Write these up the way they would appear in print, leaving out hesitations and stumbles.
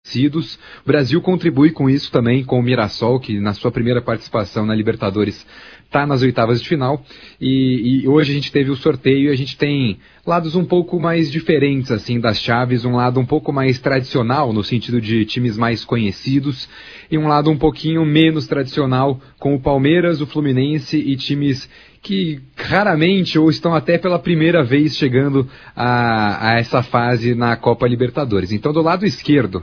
O Brasil contribui com isso também, com o Mirassol, que na sua primeira participação na Libertadores está nas oitavas de final, e hoje a gente teve o sorteio e a gente tem lados um pouco mais diferentes assim das chaves, um lado um pouco mais tradicional no sentido de times mais conhecidos e um lado um pouquinho menos tradicional com o Palmeiras, o Fluminense e times que raramente ou estão até pela primeira vez chegando a essa fase na Copa Libertadores. Então, do lado esquerdo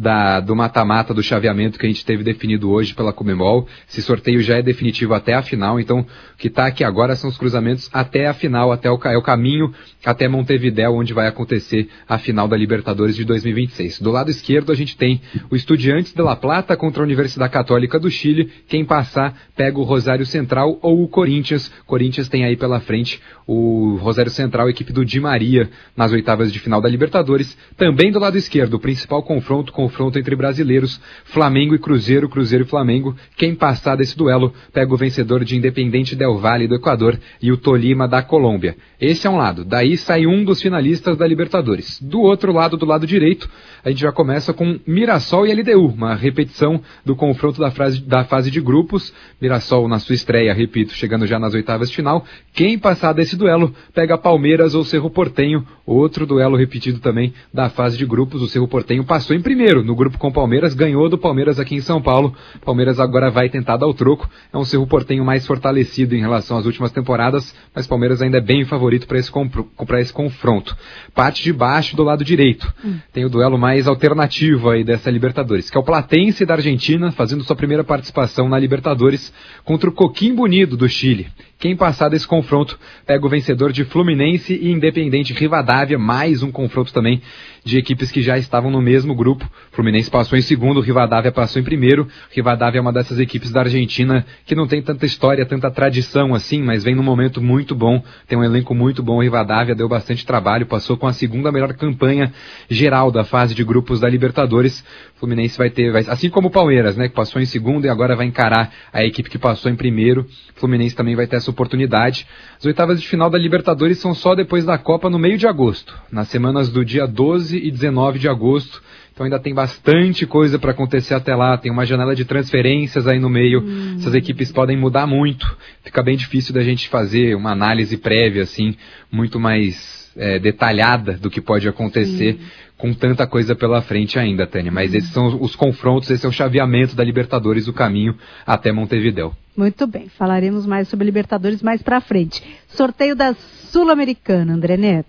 do mata-mata, do chaveamento que a gente teve definido hoje pela Conmebol, esse sorteio já é definitivo até a final, então o que está aqui agora são os cruzamentos até a final, até o caminho até Montevidéu, onde vai acontecer a final da Libertadores de 2026. Do lado esquerdo a gente tem o Estudiantes de La Plata contra a Universidade Católica do Chile. Quem passar pega o Rosário Central ou o Corinthians. Corinthians tem aí pela frente o Rosário Central, a equipe do Di Maria, nas oitavas de final da Libertadores. Também do lado esquerdo, o principal confronto entre brasileiros, Flamengo e Cruzeiro, Cruzeiro e Flamengo. Quem passar desse duelo pega o vencedor de Independiente del Valle do Equador e o Tolima da Colômbia. Esse é um lado. Daí sai um dos finalistas da Libertadores. Do outro lado, do lado direito, a gente já começa com Mirassol e LDU, uma repetição do confronto da fase de grupos. Mirassol na sua estreia, repito, chegando já nas oitavas de final. Quem passar desse duelo pega Palmeiras ou Cerro Porteño, outro duelo repetido também da fase de grupos. O Cerro Porteño passou em primeiro no grupo com o Palmeiras, ganhou do Palmeiras aqui em São Paulo. Palmeiras agora vai tentar dar o troco. É um Cerro Porteño mais fortalecido em relação às últimas temporadas, mas Palmeiras ainda é bem favorito para esse confronto. Parte de baixo do lado direito. Tem o duelo mais alternativo aí dessa Libertadores, que é o Platense da Argentina, fazendo sua primeira participação na Libertadores, contra o Coquimbo Unido do Chile. Quem passar desse confronto pega o vencedor de Fluminense e Independiente Rivadavia, mais um confronto também de equipes que já estavam no mesmo grupo. Fluminense passou em segundo, Rivadavia passou em primeiro. Rivadavia é uma dessas equipes da Argentina que não tem tanta história, tanta tradição assim, mas vem num momento muito bom, tem um elenco muito bom. Rivadavia deu bastante trabalho, passou com a segunda melhor campanha geral da fase de grupos da Libertadores. Fluminense vai assim como o Palmeiras, né, que passou em segundo e agora vai encarar a equipe que passou em primeiro. Fluminense também vai ter essa oportunidade. As oitavas de final da Libertadores são só depois da Copa, no meio de agosto, nas semanas do dia 12 e 19 de agosto. Então ainda tem bastante coisa para acontecer até lá, tem uma janela de transferências aí no meio, essas equipes podem mudar muito, fica bem difícil da gente fazer uma análise prévia, assim, muito mais detalhada do que pode acontecer com tanta coisa pela frente ainda, Tânia. Mas esses são os confrontos, esse é o chaveamento da Libertadores, o caminho até Montevidéu. Muito bem, falaremos mais sobre Libertadores mais pra frente. Sorteio da Sul-Americana, André Neto.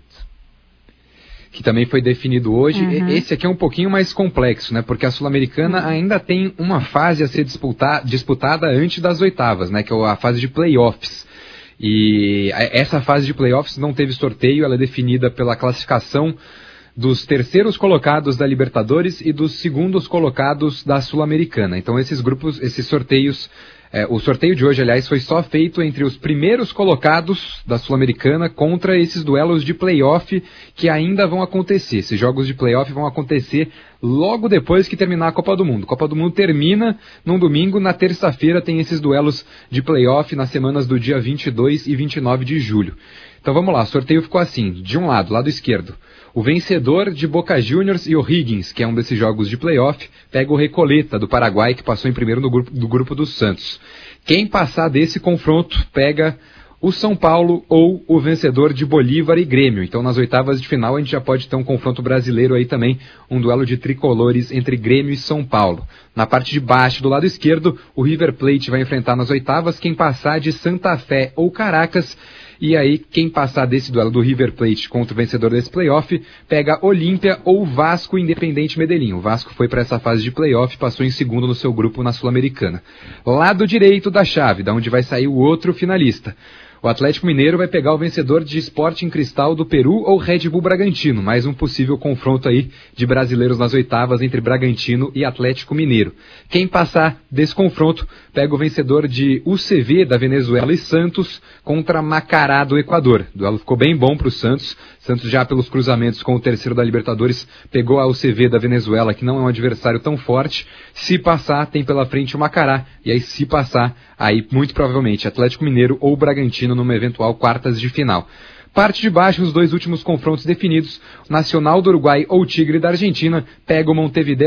Que também foi definido hoje. Esse aqui é um pouquinho mais complexo, né? Porque a Sul-Americana ainda tem uma fase a ser disputada antes das oitavas, né? Que é a fase de playoffs. E essa fase de playoffs não teve sorteio, ela é definida pela classificação dos terceiros colocados da Libertadores e dos segundos colocados da Sul-Americana. Então esses grupos, esses sorteios, o sorteio de hoje, aliás, foi só feito entre os primeiros colocados da Sul-Americana contra esses duelos de playoff que ainda vão acontecer. Esses jogos de playoff vão acontecer logo depois que terminar a Copa do Mundo. A Copa do Mundo termina num domingo, na terça-feira tem esses duelos de playoff nas semanas do dia 22 e 29 de julho. Então vamos lá, o sorteio ficou assim, de um lado esquerdo, o vencedor de Boca Juniors e O'Higgins, que é um desses jogos de playoff, pega o Recoleta do Paraguai, que passou em primeiro do grupo do Santos. Quem passar desse confronto pega o São Paulo ou o vencedor de Bolívar e Grêmio. Então nas oitavas de final a gente já pode ter um confronto brasileiro aí também, um duelo de tricolores entre Grêmio e São Paulo. Na parte de baixo do lado esquerdo, o River Plate vai enfrentar nas oitavas quem passar de Santa Fé ou Caracas. E aí, quem passar desse duelo do River Plate contra o vencedor desse playoff, pega Olímpia ou Vasco Independente Medellín. O Vasco foi para essa fase de playoff, passou em segundo no seu grupo na Sul-Americana. Lado direito da chave, da onde vai sair o outro finalista. O Atlético Mineiro vai pegar o vencedor de Sporting Cristal do Peru ou Red Bull Bragantino. Mais um possível confronto aí de brasileiros nas oitavas entre Bragantino e Atlético Mineiro. Quem passar desse confronto pega o vencedor de UCV da Venezuela e Santos contra Macará do Equador. O duelo ficou bem bom para o Santos. Santos já pelos cruzamentos com o terceiro da Libertadores pegou a UCV da Venezuela, que não é um adversário tão forte. Se passar, tem pela frente o Macará. E aí se passar, aí muito provavelmente Atlético Mineiro ou Bragantino numa eventual quartas de final. Parte de baixo, os dois últimos confrontos definidos, Nacional do Uruguai ou Tigre da Argentina, pega o Montevidéu